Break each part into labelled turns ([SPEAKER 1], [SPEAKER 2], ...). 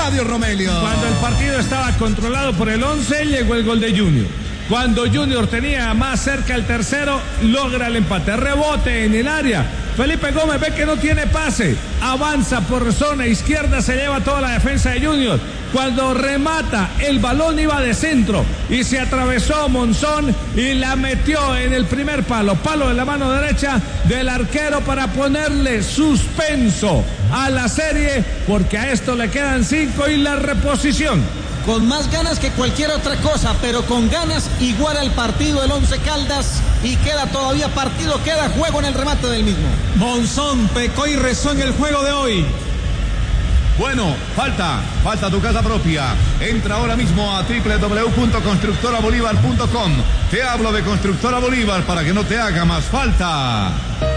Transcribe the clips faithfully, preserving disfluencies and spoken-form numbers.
[SPEAKER 1] Estadio Romelio.
[SPEAKER 2] Cuando el partido estaba controlado por el once, llegó el gol de Junior. Cuando Junior tenía más cerca el tercero, logra el empate. Rebote en el área. Felipe Gómez ve que no tiene pase. Avanza por zona izquierda, se lleva toda la defensa de Junior. Cuando remata, el balón iba de centro y se atravesó Monzón y la metió en el primer palo. Palo de la mano derecha del arquero para ponerle suspenso a la serie, porque a esto le quedan cinco y la reposición.
[SPEAKER 3] Con más ganas que cualquier otra cosa, pero con ganas igual al partido del Once Caldas y queda todavía partido, queda juego en el remate del mismo.
[SPEAKER 4] Monzón pecó y rezó en el juego de hoy.
[SPEAKER 5] Bueno, falta, falta tu casa propia. Entra ahora mismo a doble u doble u doble u punto constructora bolívar punto com. Te hablo de Constructora Bolívar para que no te haga más falta.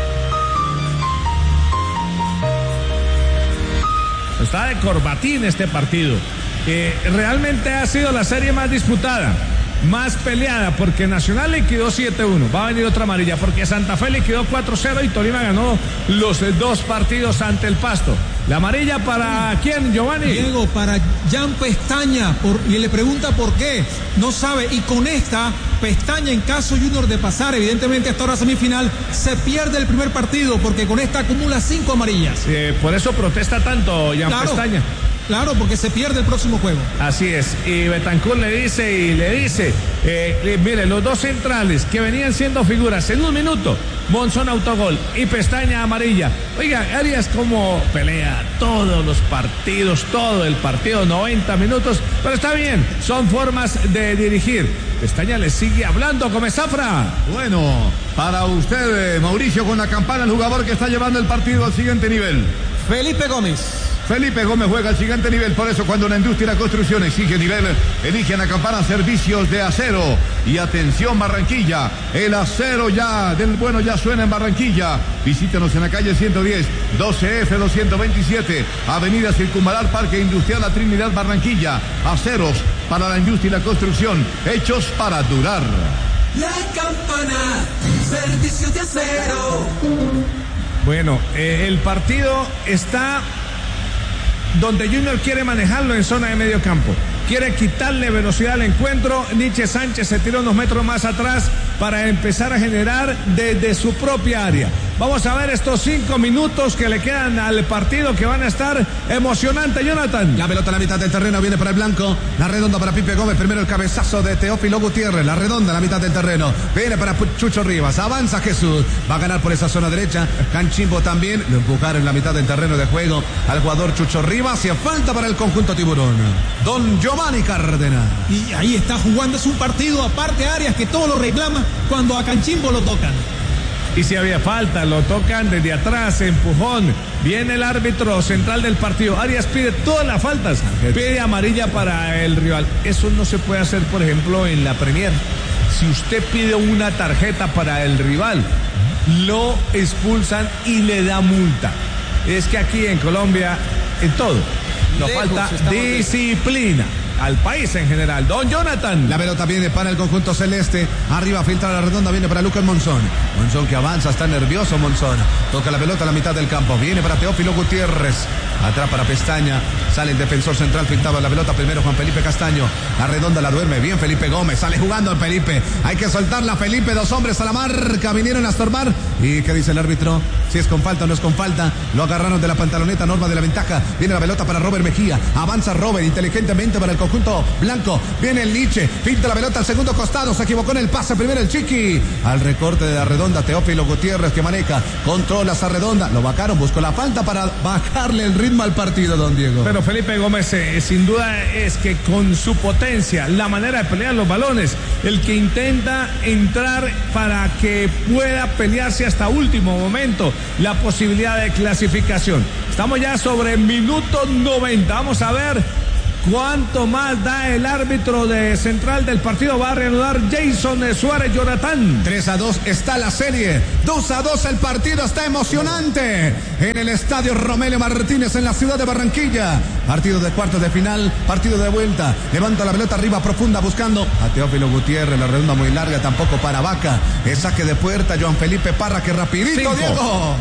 [SPEAKER 2] Está de corbatín este partido. Eh, realmente ha sido la serie más disputada, más peleada, porque Nacional liquidó siete uno, va a venir otra amarilla, porque Santa Fe liquidó cuatro cero y Tolima ganó los dos partidos ante el Pasto. La amarilla para ¿quién, Giovanni?
[SPEAKER 4] Diego, para Jan Pestaña, por, y le pregunta por qué, no sabe, y con esta Pestaña, en caso Junior de pasar evidentemente hasta ahora semifinal, se pierde el primer partido, porque con esta acumula cinco amarillas.
[SPEAKER 2] Eh, por eso protesta tanto Jan
[SPEAKER 4] claro.
[SPEAKER 2] Pestaña.
[SPEAKER 4] Claro, porque se pierde el próximo juego.
[SPEAKER 2] Así es, y Betancur le dice y le dice, eh, eh, mire, los dos centrales que venían siendo figuras en un minuto, Monzón autogol y Pestaña amarilla. Oiga, Arias como pelea todos los partidos, todo el partido, noventa minutos, pero está bien, son formas de dirigir. Pestaña le sigue hablando, come Zafra.
[SPEAKER 5] Bueno, para usted, Mauricio, con la campana, el jugador que está llevando el partido al siguiente nivel.
[SPEAKER 3] Felipe Gómez.
[SPEAKER 5] Felipe Gómez juega al siguiente nivel, por eso cuando la industria y la construcción exige nivel, eligen a Campana Servicios de Acero. Y atención Barranquilla, el acero ya del bueno ya suena en Barranquilla. Visítenos en la calle ciento diez, doce F doscientos veintisiete, Avenida Circunvalar, Parque Industrial La Trinidad, Barranquilla. Aceros para la industria y la construcción, hechos para durar.
[SPEAKER 6] La Campana, Servicios de Acero.
[SPEAKER 2] Bueno, eh, el partido está donde Junior quiere manejarlo en zona de medio campo. Quiere quitarle velocidad al encuentro. Nietzsche Sánchez se tira unos metros más atrás para empezar a generar desde su propia área. Vamos a ver estos cinco minutos que le quedan al partido, que van a estar emocionantes, Jonathan.
[SPEAKER 1] La pelota a la mitad del terreno viene para el blanco. La redonda para Pipe Gómez. Primero el cabezazo de Teófilo Gutiérrez. La redonda a la mitad del terreno. Viene para Chucho Rivas. Avanza Jesús. Va a ganar por esa zona derecha. Canchimbo también. Lo empujaron en la mitad del terreno de juego al jugador Chucho Rivas. Hacía falta para el conjunto tiburón. Don Giovanni Cárdenas.
[SPEAKER 4] Y ahí está jugándose un partido aparte Arias, que todo lo reclama cuando a Canchimbo lo tocan.
[SPEAKER 2] Y si había falta, lo tocan desde atrás, empujón. Viene el árbitro central del partido. Arias pide todas las faltas. Pide amarilla para el rival. Eso no se puede hacer, por ejemplo, en la Premier. Si usted pide una tarjeta para el rival, lo expulsan y le da multa. Es que aquí en Colombia, en todo, nos falta disciplina al país en general. Don Jonathan.
[SPEAKER 1] La pelota viene para el conjunto celeste. Arriba filtra la redonda, viene para Lucas Monzón. Monzón que avanza, está nervioso Monzón. Toca la pelota a la mitad del campo. Viene para Teófilo Gutiérrez. Atrás para Pestaña. Sale el defensor central, pintaba la pelota. Primero Juan Felipe Castaño. La redonda la duerme bien Felipe Gómez. Sale jugando el Felipe. Hay que soltarla Felipe. Dos hombres a la marca. Vinieron a estorbar. ¿Y qué dice el árbitro? Si es con falta o no es con falta. Lo agarraron de la pantaloneta, norma de la ventaja. Viene la pelota para Robert Mejía. Avanza Robert inteligentemente para el conjunto blanco. Viene el Nietzsche. Pinta la pelota al segundo costado. Se equivocó en el pase. Primero el Chiqui. Al recorte de la redonda. Teófilo Gutiérrez que maneja. Controla esa redonda. Lo vacaron. Buscó la falta para bajarle el ritmo al partido, don Diego.
[SPEAKER 2] Pero Felipe Gómez eh, sin duda es que con su potencia, la manera de pelear los balones, el que intenta entrar para que pueda pelearse hasta último momento la posibilidad de clasificación. Estamos ya sobre minuto noventa. Vamos a ver cuánto más da el árbitro de central del partido. Va a reanudar Jason Suárez. Jonathan.
[SPEAKER 1] tres a dos está la serie. dos a dos el partido. Está emocionante en el estadio Romelio Martínez en la ciudad de Barranquilla. Partido de cuartos de final. Partido de vuelta. Levanta la pelota arriba profunda buscando a Teófilo Gutiérrez. La redonda muy larga. Tampoco para Vaca. El saque de puerta. Joan Felipe Parra que rapidito.
[SPEAKER 2] Cinco.
[SPEAKER 1] Diego.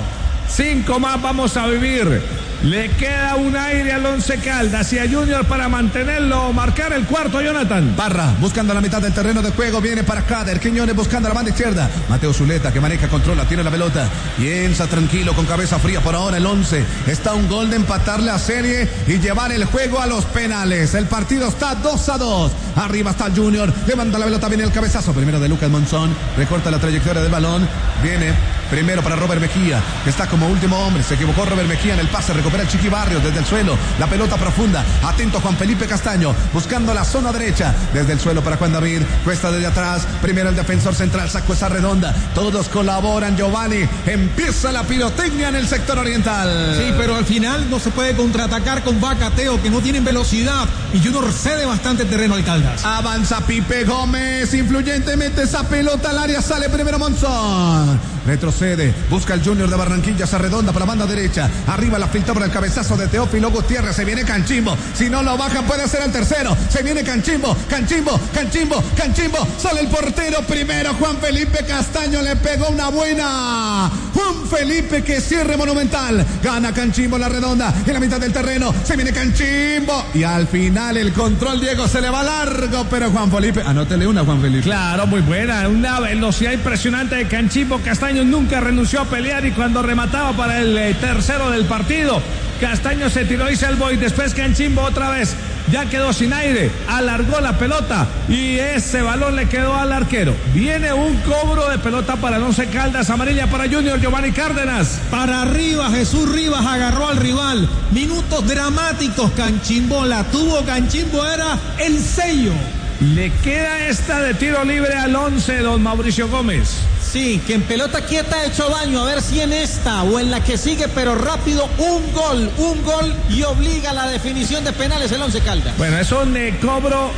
[SPEAKER 2] Cinco más vamos a vivir. Le queda un aire al Once Caldas y a Junior para mantenerlo, marcar el cuarto, Jonathan.
[SPEAKER 1] Parra buscando la mitad del terreno de juego, viene para Cader. Quiñones buscando la banda izquierda. Mateo Zuleta que maneja, controla, tiene la pelota. Piensa tranquilo, con cabeza fría por ahora el once. Está un gol de empatar la serie y llevar el juego a los penales. El partido está dos a dos. Arriba está el Junior, levanta la pelota, viene el cabezazo. Primero de Lucas Monzón, recorta la trayectoria del balón. Viene primero para Robert Mejía, que está como último hombre. Se equivocó Robert Mejía en el pase, recupera el Chiqui Barrios desde el suelo. La pelota profunda, atento Juan Felipe Castaño, buscando la zona derecha. Desde el suelo para Juan David, cuesta desde atrás. Primero el defensor central, sacó esa redonda. Todos colaboran, Giovanni. Empieza la pirotecnia en el sector oriental.
[SPEAKER 4] Sí, pero al final no se puede contraatacar con Bacateo, que no tienen velocidad. Y Junior cede bastante terreno al Caldas.
[SPEAKER 1] Avanza Pipe Gómez, influyentemente esa pelota al área, sale primero Monzón. Retrocede, busca el Junior de Barranquilla, se redonda para la banda derecha. Arriba la filtra por el cabezazo de Teófilo Gutiérrez. Se viene Canchimbo, si no lo bajan puede ser el tercero. Se viene Canchimbo, Canchimbo, Canchimbo, Canchimbo. Sale el portero primero, Juan Felipe Castaño le pegó una buena. Juan Felipe, que cierre monumental. Gana Canchimbo la redonda en la mitad del terreno. Se viene Canchimbo y al final el control, Diego, se le va largo, pero Juan Felipe, anótele una, Juan Felipe.
[SPEAKER 2] Claro, muy buena, una velocidad impresionante de Canchimbo. Castaño nunca renunció a pelear y cuando remataba para el eh, tercero del partido, Castaño se tiró y salvó, y después Canchimbo otra vez ya quedó sin aire, alargó la pelota y ese balón le quedó al arquero. Viene un cobro de pelota para el Once Caldas, amarilla para Junior, Giovanni Cárdenas.
[SPEAKER 4] Para arriba, Jesús Rivas agarró al rival. Minutos dramáticos, Canchimbo la tuvo, Canchimbo era el sello.
[SPEAKER 2] Le queda esta de tiro libre al once, don Mauricio Gómez.
[SPEAKER 3] Sí, que en pelota quieta ha hecho daño, a ver si en esta o en la que sigue, pero rápido, un gol, un gol y obliga a la definición de penales el Once Caldas.
[SPEAKER 2] Bueno, es un eh, cobro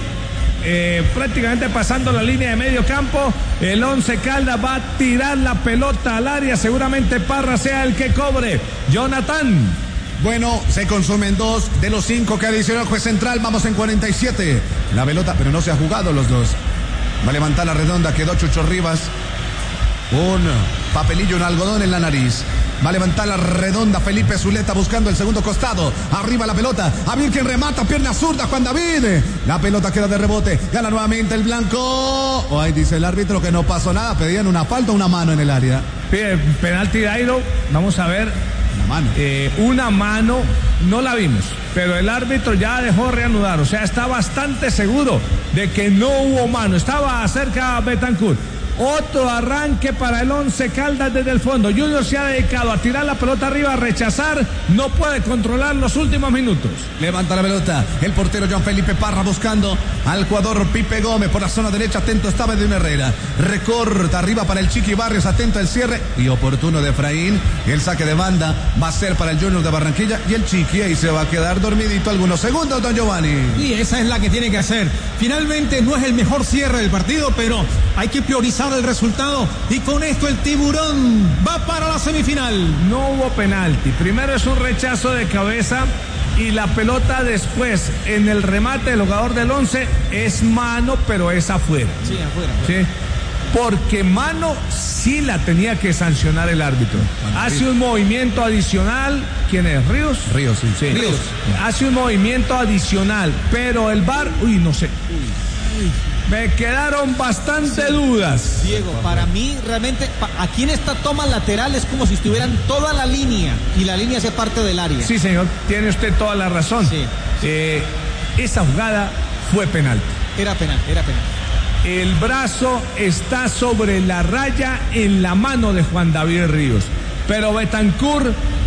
[SPEAKER 2] eh, prácticamente pasando la línea de medio campo. El Once Caldas va a tirar la pelota al área, seguramente Parra sea el que cobre. Jonathan.
[SPEAKER 1] Bueno, se consumen dos de los cinco que adicionó el juez central. Vamos en cuarenta y siete. La pelota, pero no se ha jugado los dos. Va a levantar la redonda, quedó Chucho Rivas. Un papelillo, un algodón en la nariz. Va a levantar la redonda Felipe Zuleta buscando el segundo costado. Arriba la pelota. A ver quién remata. Pierna zurda, Juan David. La pelota queda de rebote. Gana nuevamente el blanco. Oh, ahí dice el árbitro que no pasó nada. Pedían una falta o una mano en el área.
[SPEAKER 2] Pide penalti Dairo. Vamos a ver.
[SPEAKER 1] Una mano.
[SPEAKER 2] Eh, una mano. No la vimos. Pero el árbitro ya dejó reanudar. O sea, está bastante seguro de que no hubo mano. Estaba cerca Betancourt. Otro arranque para el Once Caldas desde el fondo. Junior se ha dedicado a tirar la pelota arriba, a rechazar. No puede controlar los últimos minutos.
[SPEAKER 1] Levanta la pelota el portero Juan Felipe Parra buscando al jugador Pipe Gómez por la zona derecha. Atento estaba de una Herrera. Recorta arriba para el Chiqui Barrios. Atento al cierre y oportuno de Efraín. El saque de banda va a ser para el Junior de Barranquilla. Y el Chiqui ahí se va a quedar dormidito algunos segundos, don Giovanni.
[SPEAKER 4] Y esa es la que tiene que hacer. Finalmente no es el mejor cierre del partido, pero hay que priorizar el resultado y con esto el Tiburón va para la semifinal.
[SPEAKER 2] No hubo penalti. Primero es un rechazo de cabeza y la pelota después en el remate del jugador del once es mano, pero es afuera.
[SPEAKER 3] Sí, afuera.
[SPEAKER 2] Sí. Porque mano sí la tenía que sancionar el árbitro. Bueno, hace Ríos. Un movimiento adicional. ¿Quién es? ¿Ríos?
[SPEAKER 1] Ríos, sí. sí.
[SPEAKER 2] Ríos. Hace un movimiento adicional, pero el V A R, uy, no sé. Uy. Uy. Me quedaron bastante sí. dudas.
[SPEAKER 3] Diego, para mí realmente aquí en esta toma lateral es como si estuvieran toda la línea y la línea hace parte del área.
[SPEAKER 2] Sí, señor, tiene usted toda la razón.
[SPEAKER 3] Sí.
[SPEAKER 2] Eh, esa jugada fue penal.
[SPEAKER 3] Era penal, era penal.
[SPEAKER 2] El brazo está sobre la raya en la mano de Juan David Ríos, pero Betancourt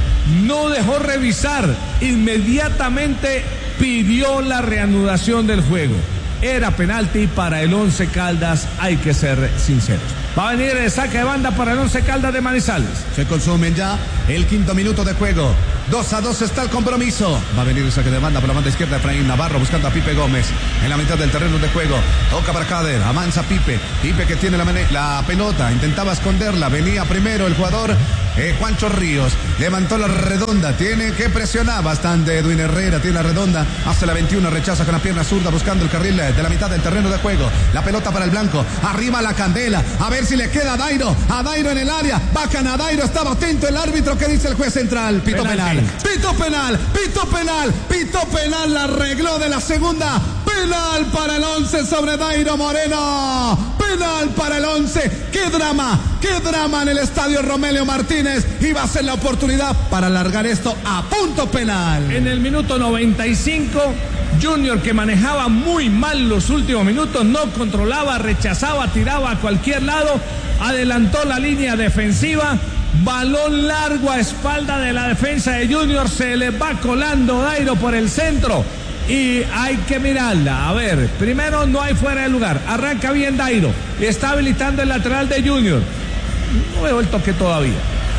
[SPEAKER 2] no dejó revisar, inmediatamente pidió la reanudación del juego. Era penalti para el Once Caldas, hay que ser sinceros. Va a venir el saque de banda para el Once Caldas de Manizales.
[SPEAKER 1] Se consumen ya el quinto minuto de juego. dos a dos está el compromiso. Va a venir el saque de banda por la banda izquierda. Efraín Navarro buscando a Pipe Gómez en la mitad del terreno de juego. Toca para Cader, avanza Pipe. Pipe que tiene la, la pelota, intentaba esconderla. Venía primero el jugador Eh, Juancho Ríos levantó la redonda, tiene que presionar bastante Edwin Herrera, tiene la redonda, hace la veintiuno, rechaza con la pierna zurda buscando el carril de la mitad del terreno de juego. La pelota para el blanco, arriba la Candela, a ver si le queda a Dairo, a Dairo en el área, bajan a Dairo, estaba atento el árbitro. ¿Qué dice el juez central? Pito penal, pito penal, pito penal, pito penal, la arregló de la segunda. Penal para el once sobre Dairo Moreno. Penal para el once. ¡Qué drama! ¡Qué drama en el estadio Romelio Martínez! Iba a ser la oportunidad para alargar esto a punto penal.
[SPEAKER 2] En el minuto noventa y cinco, Junior, que manejaba muy mal los últimos minutos, no controlaba, rechazaba, tiraba a cualquier lado, adelantó la línea defensiva. Balón largo a espalda de la defensa de Junior, se le va colando Dairo por el centro. Y hay que mirarla, a ver, primero no hay fuera de lugar, arranca bien Dairo, está habilitando el lateral de Junior, no veo el toque todavía.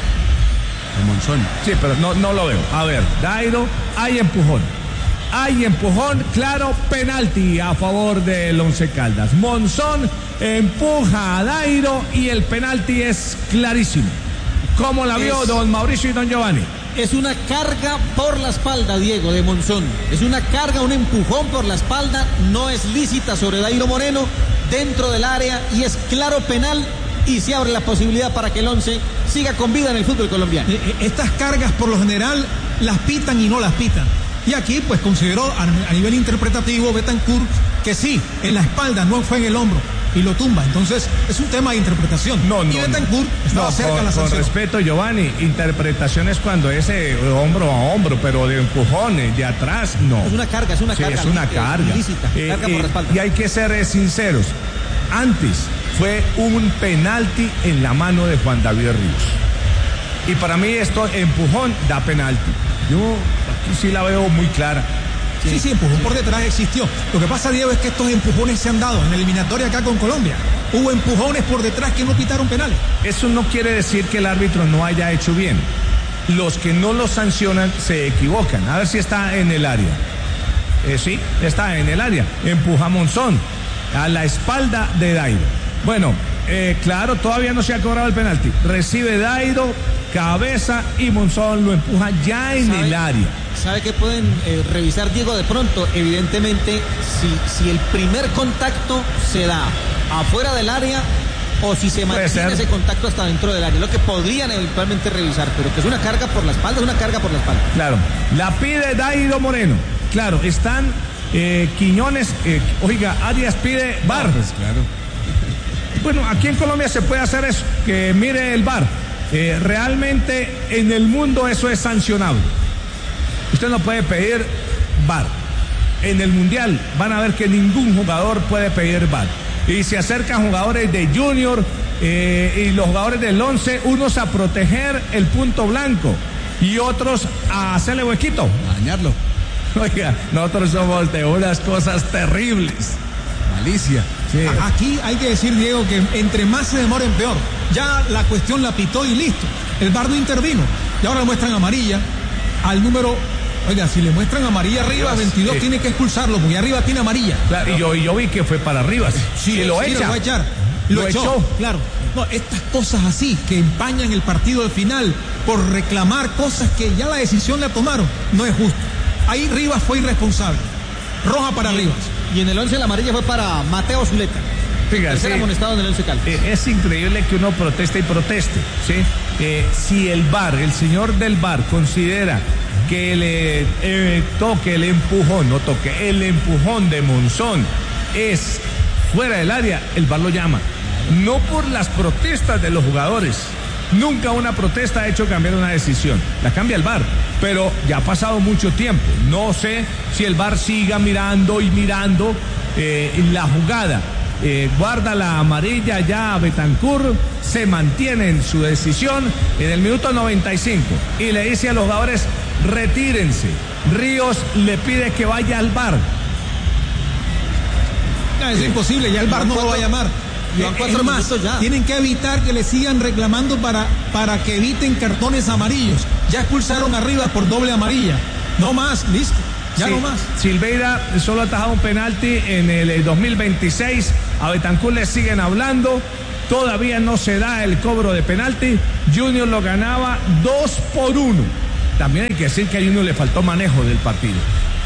[SPEAKER 1] El Monzón.
[SPEAKER 2] Sí, pero no, no lo veo, a ver, Dairo, hay empujón, hay empujón, claro, penalti a favor del Once Caldas. Monzón empuja a Dairo y el penalti es clarísimo. ¿Cómo la vio es... don Mauricio y don Giovanni?
[SPEAKER 3] Es una carga por la espalda, Diego, de Monzón. Es una carga, un empujón por la espalda. No es lícita sobre Dairo Moreno dentro del área y es claro penal y se abre la posibilidad para que el once siga con vida en el fútbol colombiano.
[SPEAKER 4] Estas cargas por lo general las pitan y no las pitan. Y aquí pues consideró a nivel interpretativo Betancourt que sí, en la espalda, no fue en el hombro. Y lo tumba, entonces es un tema de interpretación.
[SPEAKER 2] No, no,
[SPEAKER 4] y Betancourt
[SPEAKER 2] no,
[SPEAKER 4] estaba
[SPEAKER 2] no,
[SPEAKER 4] cerca
[SPEAKER 2] con,
[SPEAKER 4] de la sanción.
[SPEAKER 2] Con respeto, Giovanni, interpretación es cuando es eh, hombro a hombro, pero de empujones, de atrás, no.
[SPEAKER 3] Es una carga, es una
[SPEAKER 2] sí,
[SPEAKER 3] carga.
[SPEAKER 2] es una carga.
[SPEAKER 3] Ilícita,
[SPEAKER 2] eh,
[SPEAKER 3] carga
[SPEAKER 2] eh,
[SPEAKER 3] por la espalda.
[SPEAKER 2] Y hay que ser eh, sinceros. Antes fue un penalti en la mano de Juan David Ríos. Y para mí esto, empujón, da penalti. Yo aquí sí la veo muy clara.
[SPEAKER 4] Sí, sí, empujón por detrás existió. Lo que pasa, Diego, es que estos empujones se han dado en la eliminatoria acá con Colombia. Hubo empujones por detrás que no pitaron penales.
[SPEAKER 2] Eso no quiere decir que el árbitro no haya hecho bien. Los que no lo sancionan se equivocan. A ver si está en el área. Eh, sí, está en el área. Empuja a Monzón a la espalda de Dairo. Bueno, eh, claro, todavía no se ha cobrado el penalti. Recibe Dairo, cabeza y Monzón lo empuja ya en el área.
[SPEAKER 3] ¿Sabe qué pueden eh, revisar, Diego? De pronto, evidentemente, si, si el primer contacto se da afuera del área o si se mantiene ese contacto hasta dentro del área, lo que podrían eventualmente revisar, pero que es una carga por la espalda, es una carga por la espalda.
[SPEAKER 2] Claro, la pide Dairo Moreno. Claro, están eh, Quiñones, eh, oiga, Arias pide V A R.
[SPEAKER 1] No, pues claro.
[SPEAKER 2] Bueno, aquí en Colombia se puede hacer eso, que mire el V A R. Eh, realmente en el mundo eso es sancionable. Usted no puede pedir V A R. En el Mundial van a ver que ningún jugador puede pedir V A R. Y se acercan jugadores de Junior eh, y los jugadores del once, unos a proteger el punto blanco y otros a hacerle huequito.
[SPEAKER 1] A dañarlo.
[SPEAKER 2] Oiga, nosotros somos de unas cosas terribles.
[SPEAKER 1] Malicia.
[SPEAKER 2] Sí.
[SPEAKER 4] Aquí hay que decir, Diego, que entre más se demoren peor. Ya la cuestión la pitó y listo. El V A R no intervino. Y ahora le muestran amarilla al número. Oiga, si le muestran amarilla arriba, veintidós, sí, tiene que expulsarlo, porque arriba tiene amarilla.
[SPEAKER 2] Claro, y yo, y yo vi que fue para arriba.
[SPEAKER 4] Sí,
[SPEAKER 2] y lo
[SPEAKER 4] sí,
[SPEAKER 2] echa.
[SPEAKER 4] Lo va a echar. Lo, lo echó, echó. Claro. No, estas cosas así que empañan el partido de final por reclamar cosas que ya la decisión la tomaron, no es justo. Ahí Rivas fue irresponsable. Roja para
[SPEAKER 3] y,
[SPEAKER 4] Rivas.
[SPEAKER 3] Y en el once la amarilla fue para Mateo Zuleta.
[SPEAKER 2] Fíjate, sí,
[SPEAKER 3] amonestado en el once Caldas.
[SPEAKER 2] Eh, es increíble que uno proteste y proteste, ¿sí? Eh, si el V A R, el señor del V A R considera que le eh, toque el empujón, no toque, el empujón de Monzón es fuera del área, el V A R lo llama. No por las protestas de los jugadores. Nunca una protesta ha hecho cambiar una decisión. La cambia el V A R, pero ya ha pasado mucho tiempo. No sé si el V A R siga mirando y mirando eh, la jugada. Eh, guarda la amarilla ya a Betancourt, se mantiene en su decisión en el minuto noventa y cinco y le dice a los jugadores: retírense. Ríos le pide que vaya al V A R.
[SPEAKER 4] No, es sí. imposible, ya el V A R no lo va a llamar. Es más, ya. Tienen que evitar que le sigan reclamando para, para que eviten cartones amarillos. Ya expulsaron arriba por doble amarilla. No más, listo. Ya sí, no más.
[SPEAKER 2] Silveira solo ha atajado un penalti en el dos mil veintiséis. A Betancourt le siguen hablando. todavía no se da el cobro de penalti, Junior lo ganaba dos por uno. También hay que decir que a Junior le faltó manejo del partido.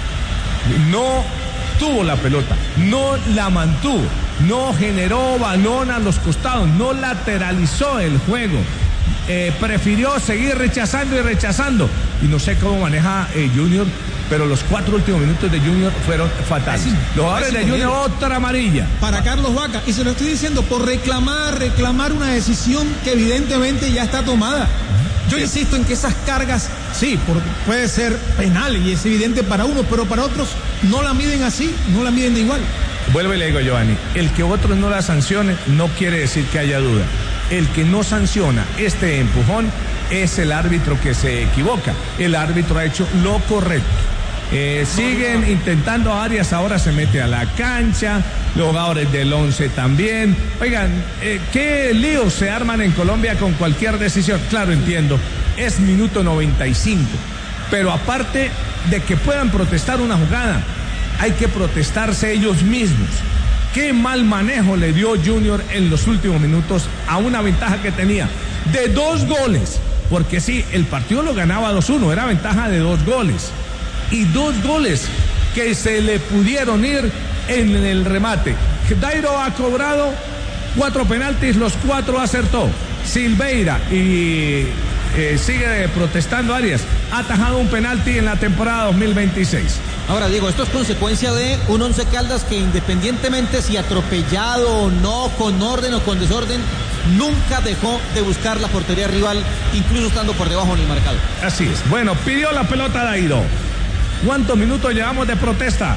[SPEAKER 2] No tuvo la pelota, no la mantuvo, no generó balón a los costados, no lateralizó el juego. Eh, prefirió seguir rechazando y rechazando. Y no sé cómo maneja eh, Junior, pero los cuatro últimos minutos de Junior fueron fatales. Así, los jugadores de Junior, otra amarilla.
[SPEAKER 4] Para Carlos Vaca, y se lo estoy diciendo, por reclamar, reclamar una decisión que evidentemente ya está tomada. Yo insisto en que esas cargas, sí, porque puede ser penal y es evidente para uno, pero para otros no la miden así, no la miden de igual.
[SPEAKER 2] Vuelvo y le digo, Giovanni, el que otros no la sancionen no quiere decir que haya duda. El que no sanciona este empujón es el árbitro que se equivoca. El árbitro ha hecho lo correcto. Eh, siguen intentando Arias, ahora se mete a la cancha, los jugadores del once también. Oigan, eh, qué líos se arman en Colombia con cualquier decisión. Claro, entiendo, es minuto noventa y cinco, pero aparte de que puedan protestar una jugada, hay que protestarse ellos mismos. Qué mal manejo le dio Junior en los últimos minutos a una ventaja que tenía de dos goles, porque sí, el partido lo ganaba dos uno, era ventaja de dos goles. Y dos goles que se le pudieron ir en el remate. Dairo ha cobrado cuatro penaltis, los cuatro acertó. Silveira y eh, sigue protestando Arias, ha atajado un penalti en la temporada dos mil veintiséis.
[SPEAKER 3] Ahora digo, esto es consecuencia de un Once Caldas que independientemente si atropellado o no, con orden o con desorden, nunca dejó de buscar la portería rival, incluso estando por debajo del marcador.
[SPEAKER 2] Así es. Bueno, pidió la pelota Dairo. ¿Cuántos minutos llevamos de protesta?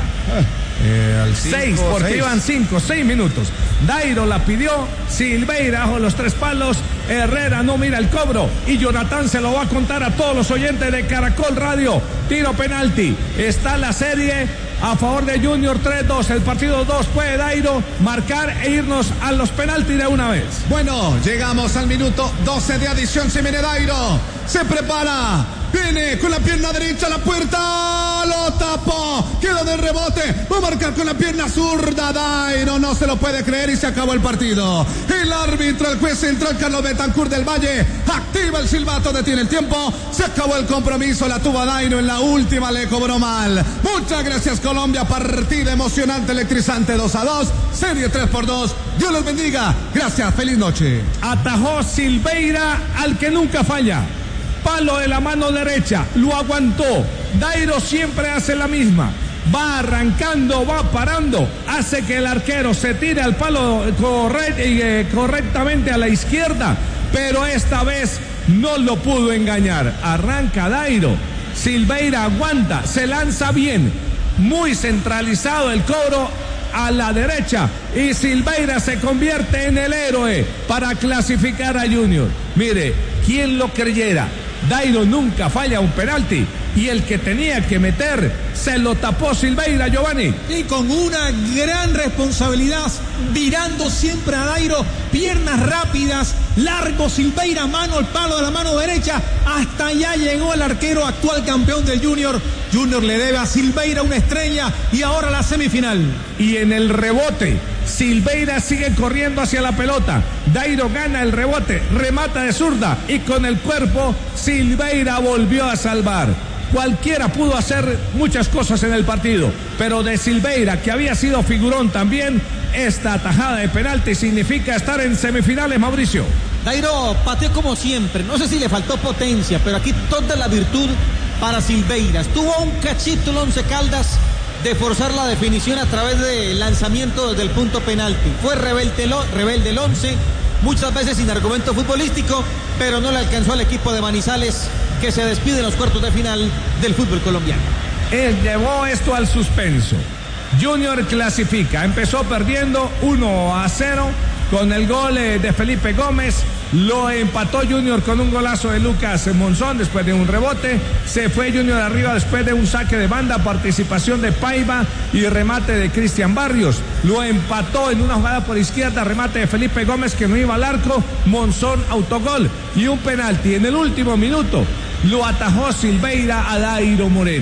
[SPEAKER 1] Eh, al cinco,
[SPEAKER 2] seis, porque
[SPEAKER 1] seis.
[SPEAKER 2] iban cinco, seis minutos. Dairo la pidió, Silveira bajo los tres palos, Herrera no mira el cobro y Jonathan se lo va a contar a todos los oyentes de Caracol Radio. Tiro penalti, está la serie a favor de Junior tres dos, el partido dos, puede Dairo marcar e irnos a los penaltis de una vez.
[SPEAKER 1] Bueno, llegamos al minuto doce de adición, se viene Dairo, se prepara. Viene con la pierna derecha a la puerta, lo tapó, queda de rebote, va a marcar con la pierna zurda, Dairo no se lo puede creer y se acabó el partido. El árbitro, el juez central Carlos Betancur del Valle, activa el silbato, detiene el tiempo, se acabó el compromiso, la tuvo Dairo en la última, le cobró mal. Muchas gracias Colombia, partido emocionante, electrizante, dos a dos, serie tres por dos, Dios los bendiga, gracias, feliz noche.
[SPEAKER 2] Atajó Silveira al que nunca falla. Palo de la mano derecha, lo aguantó. Dairo siempre hace la misma. Va arrancando, va parando, hace que el arquero se tire al palo corre- eh, correctamente a la izquierda, pero esta vez no lo pudo engañar. Arranca Dairo, Silveira aguanta, se lanza bien, muy centralizado el cobro a la derecha y Silveira se convierte en el héroe para clasificar a Junior. Mire, ¿quién lo creyera? Dairo nunca falla un penalti y el que tenía que meter se lo tapó Silveira, Giovanni.
[SPEAKER 4] Y con una gran responsabilidad, virando siempre a Dairo, piernas rápidas, largo Silveira, mano al palo de la mano derecha, hasta allá llegó el arquero actual campeón del Junior. Junior le debe a Silveira una estrella y ahora la semifinal.
[SPEAKER 2] Y en el rebote, Silveira sigue corriendo hacia la pelota. Dairo gana el rebote, remata de zurda y con el cuerpo Silveira volvió a salvar. Cualquiera pudo hacer muchas cosas en el partido, pero de Silveira, que había sido figurón también, esta atajada de penalti significa estar en semifinales, Mauricio.
[SPEAKER 3] Dairo pateó como siempre, no sé si le faltó potencia, pero aquí toda la virtud para Silveira. Estuvo un cachito el Once Caldas de forzar la definición a través del lanzamiento desde el punto penalti. Fue rebelde, rebelde el once, muchas veces sin argumento futbolístico, pero no le alcanzó al equipo de Manizales, que se despide en los cuartos de final del fútbol colombiano.
[SPEAKER 2] Él llevó esto al suspenso. Junior clasifica, empezó perdiendo uno a cero con el gol de Felipe Gómez. Lo empató Junior con un golazo de Lucas Monzón después de un rebote. Se fue Junior arriba después de un saque de banda, participación de Paiva y remate de Cristian Barrios. Lo empató en una jugada por izquierda, remate de Felipe Gómez que no iba al arco, Monzón autogol y un penalti. En el último minuto lo atajó Silveira a Dairo Moreno.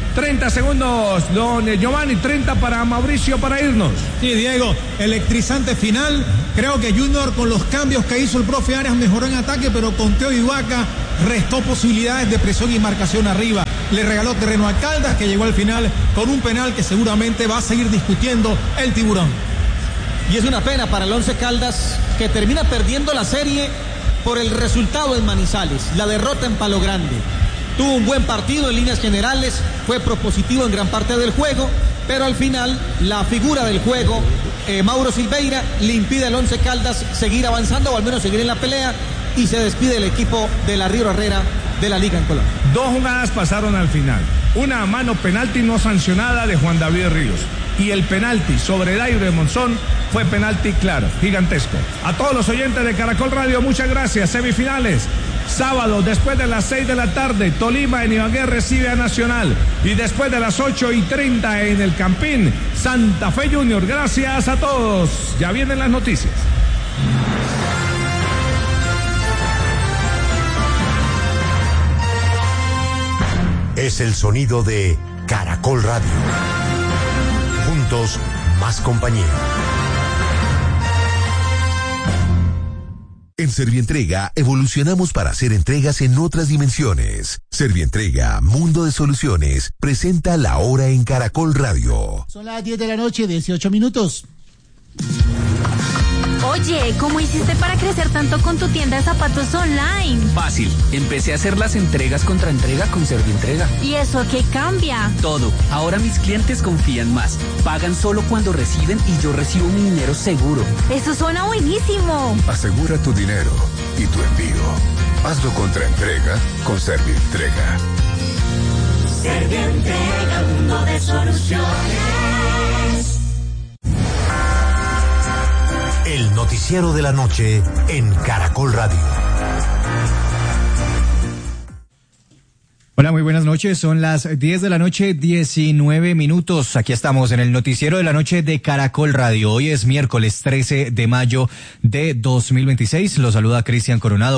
[SPEAKER 2] treinta segundos, don Giovanni, treinta para Mauricio para irnos.
[SPEAKER 4] Sí, Diego, electrizante final. Creo que Junior, con los cambios que hizo el profe Arias, mejoró en ataque, pero con Teo Ibaka restó posibilidades de presión y marcación arriba. Le regaló terreno a Caldas, que llegó al final con un penal que seguramente va a seguir discutiendo el Tiburón.
[SPEAKER 3] Y es una pena para el Once Caldas, que termina perdiendo la serie por el resultado en Manizales, la derrota en Palo Grande. Tuvo un buen partido en líneas generales, fue propositivo en gran parte del juego, pero al final la figura del juego, eh, Mauro Silveira, le impide al Once Caldas seguir avanzando o al menos seguir en la pelea, y se despide el equipo de la Río Herrera de la Liga en Colombia.
[SPEAKER 2] Dos jugadas pasaron al final. Una a mano penalti no sancionada de Juan David Ríos. Y el penalti sobre Dairo Monzón fue penalti claro, gigantesco. A todos los oyentes de Caracol Radio, muchas gracias. Semifinales. Sábado, después de las seis de la tarde, Tolima en Ibagué recibe a Nacional. Y después de las ocho y treinta en el Campín, Santa Fe Junior. Gracias a todos. Ya vienen las noticias.
[SPEAKER 7] Es el sonido de Caracol Radio. Juntos, más compañía. En Servientrega evolucionamos para hacer entregas en otras dimensiones. Servientrega, Mundo de Soluciones, presenta La Hora en Caracol Radio.
[SPEAKER 8] Son las diez de la noche, dieciocho minutos.
[SPEAKER 9] Oye, ¿cómo hiciste para crecer tanto con tu tienda de zapatos online?
[SPEAKER 10] Fácil, empecé a hacer las entregas contra entrega con Servientrega.
[SPEAKER 9] ¿Y eso qué cambia?
[SPEAKER 10] Todo, ahora mis clientes confían más, pagan solo cuando reciben y yo recibo mi dinero seguro.
[SPEAKER 9] Eso suena buenísimo.
[SPEAKER 11] Asegura tu dinero y tu envío. Hazlo contra entrega con Servientrega.
[SPEAKER 6] Servientrega, Mundo de Soluciones.
[SPEAKER 7] El noticiero de la noche en Caracol Radio.
[SPEAKER 12] Hola, muy buenas noches. Son las diez de la noche, diecinueve minutos. Aquí estamos en el noticiero de la noche de Caracol Radio. Hoy es miércoles trece de mayo de dos mil veintiséis. Los saluda Cristian Coronado.